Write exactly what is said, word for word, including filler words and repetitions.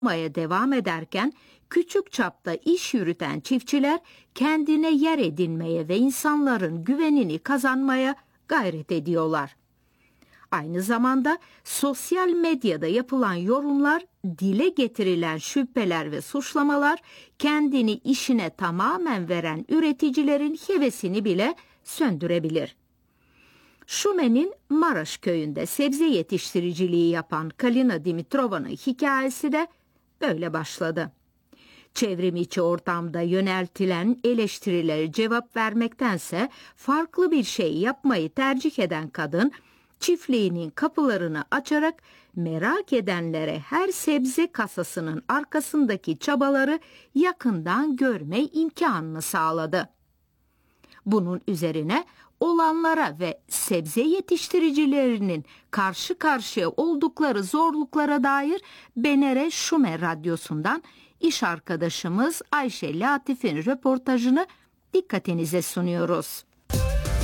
yapmaya devam ederken küçük çapta iş yürüten çiftçiler kendine yer edinmeye ve insanların güvenini kazanmaya gayret ediyorlar. Aynı zamanda sosyal medyada yapılan yorumlar, dile getirilen şüpheler ve suçlamalar kendini işine tamamen veren üreticilerin hevesini bile söndürebilir. Şumen'in Maraş köyünde sebze yetiştiriciliği yapan Kalina Dimitrova'nın hikayesi de böyle başladı. Çevrim içi ortamda yöneltilen eleştirilere cevap vermektense farklı bir şey yapmayı tercih eden kadın, çiftliğinin kapılarını açarak merak edenlere her sebze kasasının arkasındaki çabaları yakından görme imkanını sağladı. Bunun üzerine olanlara ve sebze yetiştiricilerinin karşı karşıya oldukları zorluklara dair Benere Şumer Radyosu'ndan iş arkadaşımız Ayşe Latif'in röportajını dikkatinize sunuyoruz.